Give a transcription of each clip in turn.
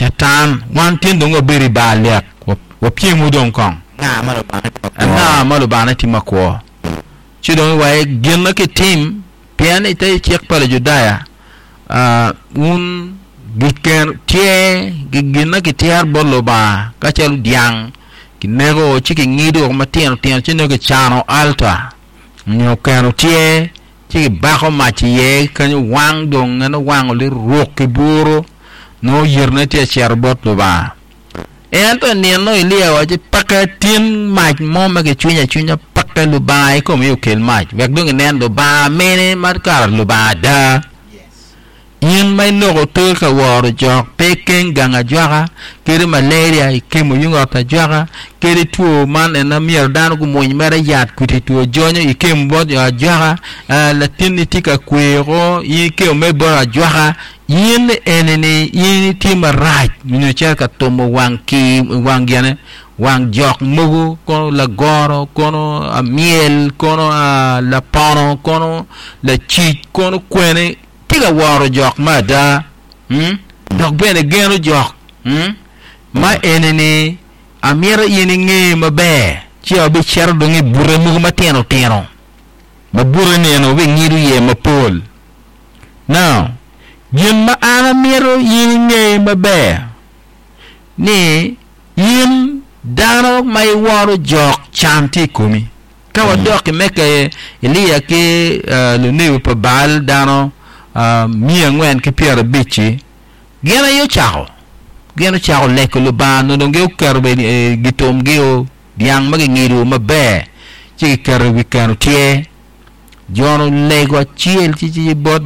chatan wan tin dongo beri ba lek wo pie mu don kon ma lo bana ti makwo chi don wa gen ke tim pian ite chek pala judaya un giken tie gigina ke tiar bolo ba ka chelu diang kinego chiki ngido ma tien chino ke chano alta nyo kanu tie chiki bako machi ye kanyo wang dong ngano wang le rok ke buro no yerne tie cherbot lo ba ento neno ilia waje pakatin mach moma ke chunya pakka lo ba ko mi ukel mach wek dong nen lo ba mene markar lo ba da yin mai no to ka wor jok peken ganga jwaga kiri malaria ikemu yunga ta jwaga kiri tuo man en mier dan ku moy mera yat kuti tuo jonyo ikem bod ya jwaga la tinitika kwero yike me bora jwaga yin enene yin tima raj mino cherka tomo wangiane wang jok mugu kono la goro kono a miel kono a la pano kono la chich kono kwene tiga waro jok ma da dok bene geno jok ma enene amira yene nge ma be ci obi cher do ngi burre mu ma teno ma burre ne no be ngiru ye ma pol now yin ma ana miro yene nge ma be ni yin dano mai waro jok chanti kumi kawa dok meke Elia ke le ne pa bal dano mia ngwen ke pier bichi gena yo chao lek lo ba no ngeu karbe gitom geo diang magi ngiru mabe chi karbi kanu tie jono lego chiel chi bot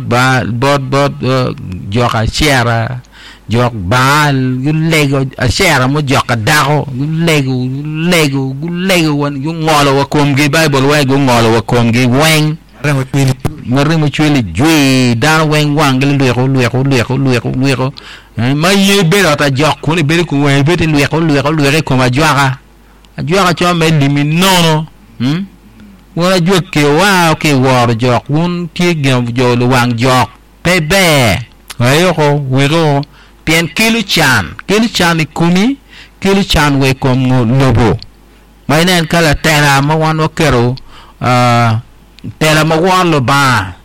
joka shera jok bal lego a shera mo joka dago lego wan yu ngolo wa komgi bible wa gu ngolo wa komgi weng remo chweli jwe dan weng wangel lueko ma ye bera ta jok ko ne bere ko we bete lueko ko ma jwaga cho me limi nono wala jokke wa ke wor jok won tie gem jo lu wang jok bebe ayo ko wego pien kilu chan ikumi kilu chan we kom lobo mai nen kala tera ma wan okero tela ma wan lo ba